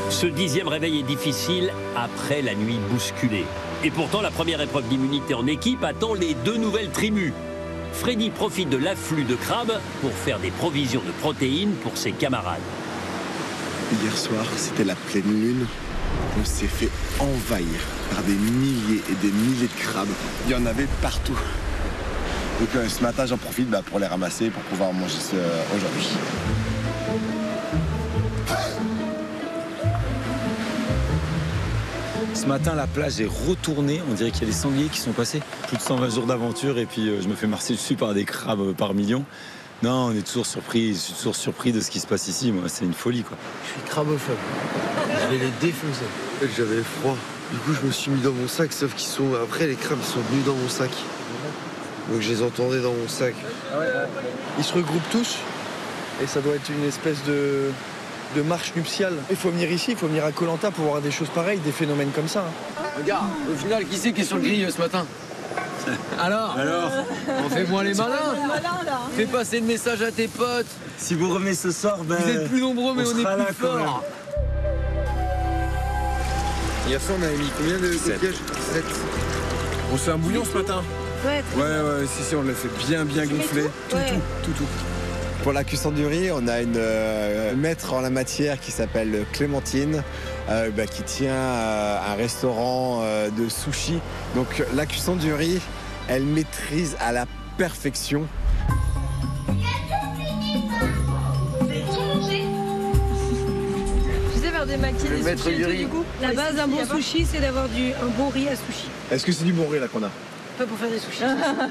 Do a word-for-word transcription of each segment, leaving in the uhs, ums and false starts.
Ce dixième réveil est difficile après la nuit bousculée. Et pourtant, la première épreuve d'immunité en équipe attend les deux nouvelles tribus. Freddy profite de l'afflux de crabes pour faire des provisions de protéines pour ses camarades. Hier soir, c'était la pleine lune. On s'est fait envahir par des milliers et des milliers de crabes. Il y en avait partout. Donc euh, ce matin, j'en profite bah, pour les ramasser, pour pouvoir manger ce, euh, aujourd'hui. Ce matin, la plage est retournée. On dirait qu'il y a des sangliers qui sont passés. Plus de cent vingt jours d'aventure et puis euh, je me fais marcher dessus par des crabes par millions. Non, on est toujours surpris. Je suis toujours surpris de ce qui se passe ici. Moi, c'est une folie, quoi. Je suis crabophobe. Je vais les défoncer. J'avais froid. Du coup, je me suis mis dans mon sac, sauf qu'ils sont... Après, les crabes, ils sont venus dans mon sac. Donc, je les entendais dans mon sac. Ils se regroupent tous et ça doit être une espèce de... de marche nuptiale. Il faut venir ici, il faut venir à Koh Lanta pour voir des choses pareilles, des phénomènes comme ça. Hein. Regarde, au final, qui c'est qui est sur le grill ce matin? Alors Alors On fait moins les malins. Fais passer le message à tes potes. Si vous revenez ce soir, ben... Vous êtes plus nombreux, mais on, on est sera plus là, quand même. forts. Hier soir, on avait mis combien de coquillages? sept. On se fait un bouillon ce matin? Ouais, Ouais, ouais, si, si, on l'a fait bien, bien gonfler. Tout, Ouais. tout, tout, tout. Pour la cuisson du riz, on a une euh, maître en la matière qui s'appelle Clémentine, euh, bah, qui tient euh, un restaurant euh, de sushi. Donc la cuisson du riz, elle maîtrise à la perfection. Tu sais faire démaquiller Le des maître sushis du et tout, riz. du coup. La base d'un bon sushi, c'est d'avoir du un bon riz à sushi. Est-ce que c'est du bon riz là qu'on a? Pas pour faire des sushis.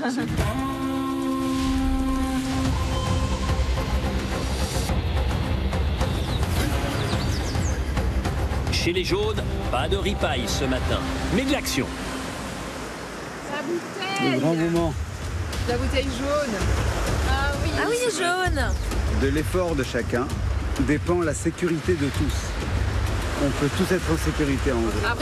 Chez les jaunes, pas de ripaille ce matin, mais de l'action. La bouteille. Le grand moment. La bouteille jaune. Ah oui. Ah oui, jaune. De l'effort de chacun dépend la sécurité de tous. On peut tous être en sécurité en gros. Après,